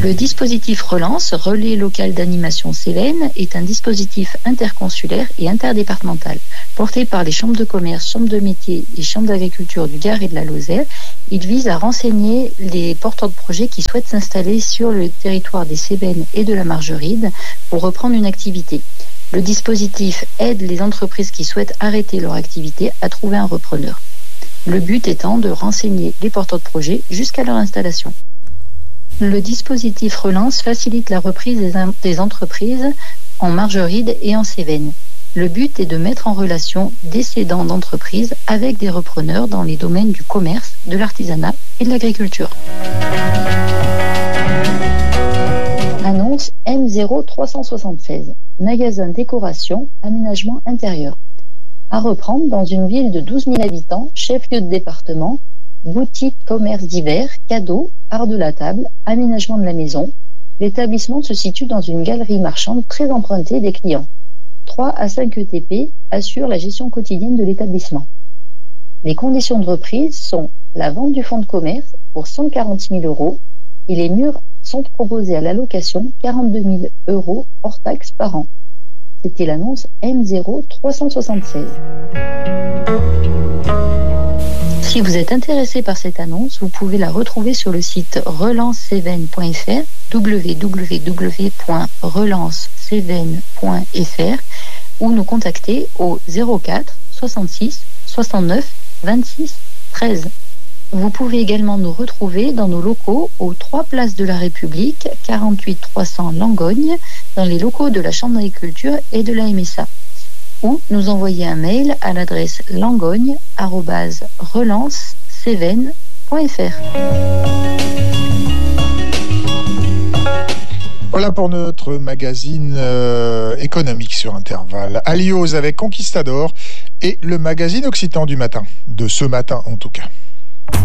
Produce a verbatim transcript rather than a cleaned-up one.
Le dispositif Relance, Relais local d'animation Cévennes, est un dispositif interconsulaire et interdépartemental. Porté par les chambres de commerce, chambres de métiers et chambres d'agriculture du Gard et de la Lozère, il vise à renseigner les porteurs de projets qui souhaitent s'installer sur le territoire des Cévennes et de la Margeride pour reprendre une activité. Le dispositif aide les entreprises qui souhaitent arrêter leur activité à trouver un repreneur. Le but étant de renseigner les porteurs de projets jusqu'à leur installation. Le dispositif Relance facilite la reprise des, in- des entreprises en Margeride et en Cévennes. Le but est de mettre en relation des cédants d'entreprises avec des repreneurs dans les domaines du commerce, de l'artisanat et de l'agriculture. Annonce M zéro trois cent soixante-seize, magasin décoration, aménagement intérieur. À reprendre dans une ville de douze mille habitants, chef-lieu de département, boutique, commerce divers, cadeaux, art de la table, aménagement de la maison. L'établissement se situe dans une galerie marchande très empruntée des clients. trois à cinq E T P assurent la gestion quotidienne de l'établissement. Les conditions de reprise sont la vente du fonds de commerce pour cent quarante mille euros et les murs sont proposés à la location quarante-deux mille euros hors taxes par an. C'était l'annonce M zéro trois cent soixante-seize. Si vous êtes intéressé par cette annonce, vous pouvez la retrouver sur le site relance cévennes point f r, w w w point relance cévennes point f r, ou nous contacter au zéro quatre soixante-six soixante-neuf vingt-six treize. Vous pouvez également nous retrouver dans nos locaux aux trois places de la République, quarante-huit trois cents Langogne, dans les locaux de la Chambre d'agriculture et de la M S A. Ou nous envoyer un mail à l'adresse langogne arobase relance cévennes point f r. Voilà pour notre magazine euh, économique sur Intervalle. Alios avec Conquistador et le magazine occitan du matin, de ce matin en tout cas.